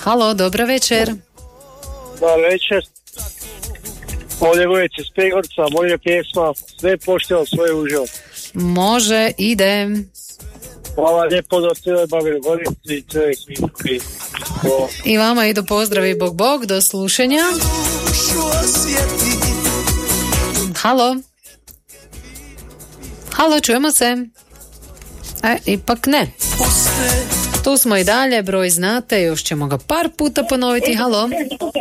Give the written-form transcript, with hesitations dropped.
Halo, dobra večer. Dobar večer. Ovdje Vujec iz Pegorca, moja pjesma Sve pošteno svoje uživo. Može, ide. Hvala lijepo da ste bavili gorici i I vama idu pozdravi, bog, do slušanja. Halo. Halo, čujemo se. Ipak ne. Tu smo i dalje, broj znate, još ćemo ga par puta ponoviti. Halo.